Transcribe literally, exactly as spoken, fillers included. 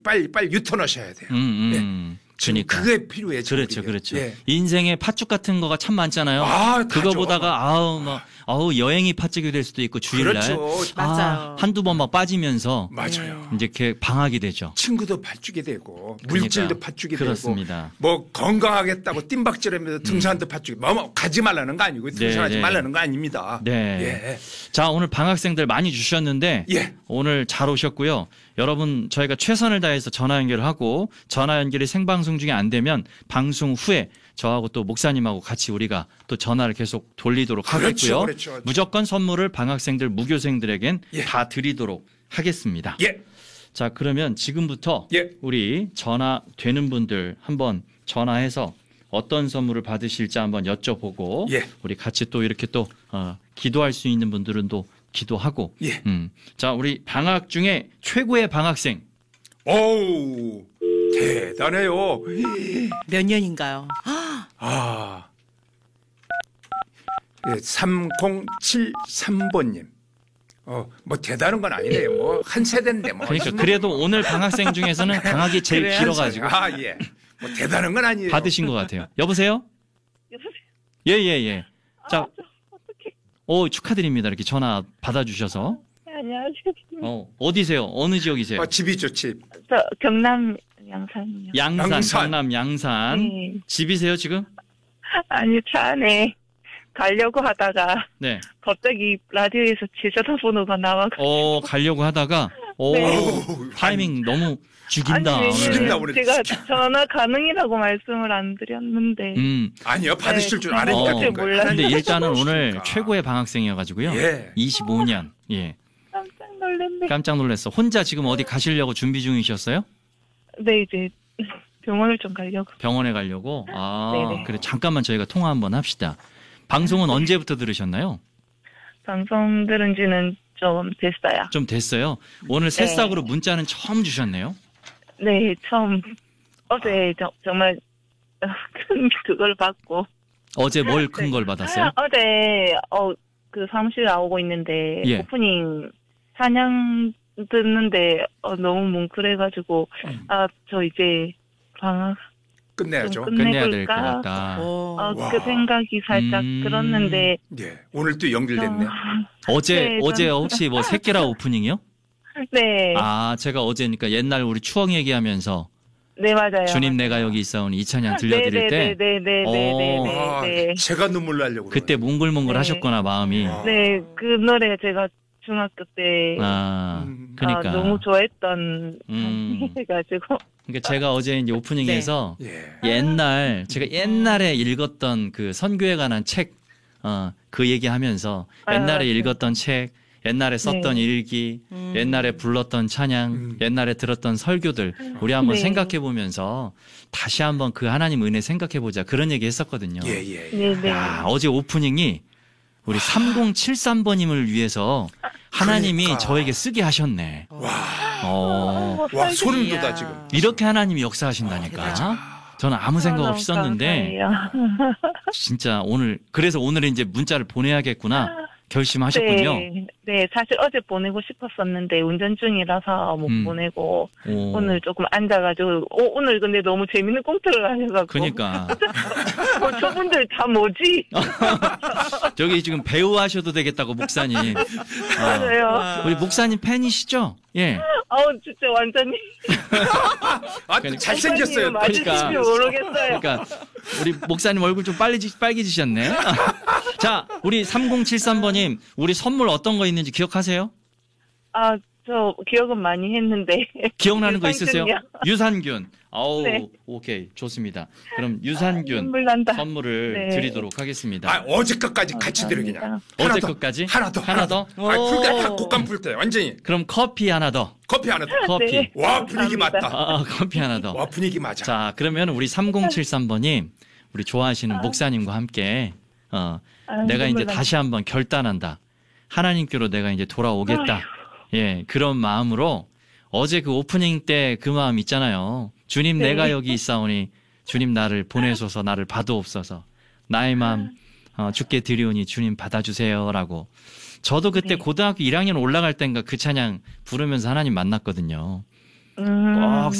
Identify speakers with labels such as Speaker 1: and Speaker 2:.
Speaker 1: 빨리 빨리 유턴하셔야 돼요.
Speaker 2: 음, 음.
Speaker 1: 예.
Speaker 2: 그러니까.
Speaker 1: 그게 필요해.
Speaker 2: 그렇죠, 그렇죠.
Speaker 1: 예.
Speaker 2: 인생에 팥죽 같은 거가 참 많잖아요.
Speaker 1: 아,
Speaker 2: 그거 보다가 아우 막 아우 여행이 팥죽이 될 수도 있고 주일날
Speaker 1: 그렇죠.
Speaker 2: 아,
Speaker 3: 맞아요.
Speaker 2: 한두 번 막 빠지면서
Speaker 1: 맞아요.
Speaker 2: 이제 이렇게 방학이 되죠.
Speaker 1: 친구도 팥죽이 되고
Speaker 2: 그러니까,
Speaker 1: 물질도 팥죽이
Speaker 2: 그렇습니다.
Speaker 1: 되고 뭐 건강하겠다고 뜀박질하면서 등산도 팥죽이 뭐 가지 말라는 거 아니고 등산하지
Speaker 2: 네.
Speaker 1: 말라는 거 아닙니다.
Speaker 2: 네.
Speaker 1: 예.
Speaker 2: 자, 오늘 방학생들 많이 주셨는데
Speaker 1: 예.
Speaker 2: 오늘 잘 오셨고요. 여러분 저희가 최선을 다해서 전화 연결을 하고 전화 연결이 생방송 중에 안 되면 방송 후에 저하고 또 목사님하고 같이 우리가 또 전화를 계속 돌리도록
Speaker 1: 그렇죠,
Speaker 2: 하겠고요.
Speaker 1: 그렇죠.
Speaker 2: 무조건 선물을 방학생들, 무교생들에겐
Speaker 1: 예.
Speaker 2: 다 드리도록 하겠습니다.
Speaker 1: 예.
Speaker 2: 자, 그러면 지금부터
Speaker 1: 예.
Speaker 2: 우리 전화 되는 분들 한번 전화해서 어떤 선물을 받으실지 한번 여쭤보고
Speaker 1: 예.
Speaker 2: 우리 같이 또 이렇게 또 어, 기도할 수 있는 분들은 또 기도하고
Speaker 1: 예.
Speaker 2: 음. 자, 우리 방학 중에 최고의 방학생
Speaker 1: 어우, 대단해요.
Speaker 3: 몇 년인가요?
Speaker 1: 아. 예, 삼공칠삼 번님. 어, 뭐 대단한 건 아니네요. 뭐 한 세대인데 뭐.
Speaker 2: 그러니까 그래도 오늘 방학생 중에서는 방학이 제일
Speaker 3: 그래야죠.
Speaker 2: 길어가지고
Speaker 1: 아, 예. 뭐 대단한 건 아니에요.
Speaker 2: 받으신 것 같아요. 여보세요?
Speaker 4: 여보세요?
Speaker 2: 예, 예, 예. 자,
Speaker 4: 아, 저 어떡해.
Speaker 2: 오, 축하드립니다. 이렇게 전화 받아주셔서.
Speaker 4: 네, 안녕하세요.
Speaker 2: 어, 어디세요? 어느 지역이세요?
Speaker 1: 아, 집이죠, 집.
Speaker 4: 저 경남 양산이요.
Speaker 2: 양산,
Speaker 1: 양산.
Speaker 2: 경남 양산.
Speaker 4: 네.
Speaker 2: 집이세요, 지금?
Speaker 4: 아니, 차 안에 가려고 하다가
Speaker 2: 네.
Speaker 4: 갑자기 라디오에서 제 전화번호가 나와가지고.
Speaker 2: 어, 가려고 하다가, 오,
Speaker 4: 네.
Speaker 2: 타이밍 너무 죽인다.
Speaker 4: 아니,
Speaker 2: 오늘.
Speaker 1: 죽인다,
Speaker 4: 왜냐면
Speaker 1: 오늘
Speaker 4: 제가
Speaker 1: 진짜.
Speaker 4: 전화 가능이라고 말씀을 안 드렸는데.
Speaker 2: 음.
Speaker 1: 아니요, 받으실
Speaker 4: 네,
Speaker 1: 줄 아니까
Speaker 2: 어,
Speaker 1: 그런 거예요.
Speaker 4: 몰랐어요.
Speaker 2: 근데 일단은 오늘
Speaker 1: 그러니까.
Speaker 2: 최고의 방학생이어가지고요.
Speaker 1: 예.
Speaker 2: 이십오 년. 예.
Speaker 4: 깜짝 놀랐네.
Speaker 2: 깜짝 놀랐어. 혼자 지금 어디 가시려고 준비 중이셨어요?
Speaker 4: 네, 이제 병원을 좀 가려고.
Speaker 2: 병원에 가려고? 아,
Speaker 4: 네네.
Speaker 2: 그래. 잠깐만 저희가 통화 한번 합시다. 방송은 언제부터 들으셨나요?
Speaker 4: 방송 들은 지는 좀 됐어요.
Speaker 2: 좀 됐어요. 오늘
Speaker 4: 네.
Speaker 2: 새싹으로 문자는 처음 주셨네요.
Speaker 4: 네, 처음. 어제 저, 정말 큰 그걸 받고.
Speaker 2: 어제 뭘 큰 걸 받았어요?
Speaker 4: 어제 어 그 사무실 나오고 있는데
Speaker 2: 예.
Speaker 4: 오프닝 사냥 듣는데 어, 너무 뭉클해가지고
Speaker 2: 음.
Speaker 4: 아 저 이제 방학
Speaker 1: 끝내야죠.
Speaker 4: 좀
Speaker 2: 끝내야 될 것
Speaker 4: 끝내볼까?
Speaker 2: 같다.
Speaker 3: 오.
Speaker 4: 어,
Speaker 1: 와.
Speaker 4: 그 생각이 살짝
Speaker 2: 음.
Speaker 4: 들었는데
Speaker 1: 예. 오늘 또 연결됐네.
Speaker 2: 어제,
Speaker 4: 네,
Speaker 2: 어제
Speaker 4: 좀-
Speaker 2: 혹시 뭐 새끼라 오프닝이요?
Speaker 4: 네,
Speaker 2: 아, 제가 어제니까 옛날 우리 추억 얘기하면서
Speaker 4: 네 맞아요.
Speaker 2: 주님
Speaker 4: 맞아요.
Speaker 2: 내가 여기 있사오니 이 찬양 들려드릴 때
Speaker 4: 네네네네네네네.
Speaker 1: 아,
Speaker 4: 네.
Speaker 1: 제가 눈물 나려고.
Speaker 2: 그때 몽글몽글
Speaker 4: 네.
Speaker 2: 하셨구나 마음이.
Speaker 1: 아.
Speaker 4: 네, 그 노래 제가 중학교 때
Speaker 2: 아,
Speaker 1: 음.
Speaker 2: 그러니까.
Speaker 4: 아, 너무 좋아했던
Speaker 2: 음.
Speaker 4: 해가지고
Speaker 2: 그러니까 제가 어제 이제 오프닝에서
Speaker 1: 예.
Speaker 2: 옛날 제가 옛날에 읽었던 그 선교에 관한 책, 어, 그 얘기하면서
Speaker 4: 아,
Speaker 2: 옛날에
Speaker 4: 네.
Speaker 2: 읽었던 책, 옛날에 썼던
Speaker 4: 네.
Speaker 2: 일기,
Speaker 3: 음.
Speaker 2: 옛날에 불렀던 찬양,
Speaker 1: 음.
Speaker 2: 옛날에 들었던 설교들 우리 한번
Speaker 4: 네.
Speaker 2: 생각해 보면서 다시 한번 그 하나님 은혜 생각해 보자 그런 얘기 했었거든요.
Speaker 1: 예, 예. 예.
Speaker 4: 네네.
Speaker 2: 야, 어제 오프닝이 우리 삼공칠삼 번님을 위해서 하나님이
Speaker 1: 그러니까.
Speaker 2: 저에게 쓰게 하셨네.
Speaker 1: 와.
Speaker 2: 어,
Speaker 1: 와, 소름
Speaker 3: 이야.
Speaker 1: 돋아, 지금.
Speaker 2: 이렇게 하나님이 역사하신다니까. 저는 아무 생각 없이 썼는데 진짜 오늘 그래서 오늘 이제 문자를 보내야겠구나 결심하셨군요.
Speaker 4: 네, 네, 사실 어제 보내고 싶었었는데 운전 중이라서 못
Speaker 2: 음.
Speaker 4: 보내고
Speaker 2: 오.
Speaker 4: 오늘 조금 앉아가지고 오, 오늘 근데 너무 재밌는 꽁트를 하셔가지고
Speaker 2: 그러니까
Speaker 4: 어, 저분들 다 뭐지?
Speaker 2: 저기 지금 배우 하셔도 되겠다고 목사님. 어,
Speaker 4: 맞아요.
Speaker 2: 우리 목사님 팬이시죠? 예.
Speaker 4: 아우 진짜 완전히
Speaker 1: 아, 또 잘생겼어요.
Speaker 4: 맞으신지
Speaker 2: 그러니까.
Speaker 4: 모르겠어요.
Speaker 2: 그러니까 우리 목사님 얼굴 좀 빨개지, 빨개지셨네. 자, 우리 삼공칠삼 번님 우리 선물 어떤 거 있는지 기억하세요?
Speaker 4: 아, 저 기억은 많이 했는데
Speaker 2: 기억나는 거 있으세요?
Speaker 4: 유산균이요.
Speaker 2: 유산균. 아우,
Speaker 4: 네.
Speaker 2: 오케이. 좋습니다. 그럼 유산균
Speaker 4: 눈물 난다.
Speaker 2: 선물을
Speaker 4: 네.
Speaker 2: 드리도록 하겠습니다.
Speaker 1: 아, 어제 것까지 같이 들어 그냥.
Speaker 4: 감사합니다.
Speaker 1: 하나
Speaker 2: 어제
Speaker 1: 더.
Speaker 2: 것까지?
Speaker 1: 하나 더.
Speaker 2: 하나 더?
Speaker 1: 아, 풀 때,
Speaker 3: 오.
Speaker 1: 곡감 풀 때, 완전히.
Speaker 2: 그럼 커피 하나 더.
Speaker 1: 커피 하나 더.
Speaker 2: 커피.
Speaker 4: 네.
Speaker 1: 와, 분위기
Speaker 4: 감사합니다.
Speaker 1: 맞다.
Speaker 2: 아, 아, 커피 하나 더.
Speaker 1: 와, 분위기 맞아.
Speaker 2: 자, 그러면 우리 삼공칠삼 번님, 우리 좋아하시는 목사님과 함께, 어,
Speaker 4: 아,
Speaker 2: 내가 이제
Speaker 4: 눈물 난다.
Speaker 2: 다시 한번 결단한다. 하나님께로 내가 이제 돌아오겠다. 예, 그런 마음으로 어제 그 오프닝 때 그 마음 있잖아요. 주님
Speaker 4: 네.
Speaker 2: 내가 여기 있사오니 주님 나를 보내소서 나를 받아옵소서. 나의 마음 어, 주께 드리오니 주님 받아주세요라고. 저도 그때
Speaker 4: 네.
Speaker 2: 고등학교 일 학년 올라갈 땐가 그 찬양 부르면서 하나님 만났거든요.
Speaker 4: 음.
Speaker 2: 꼭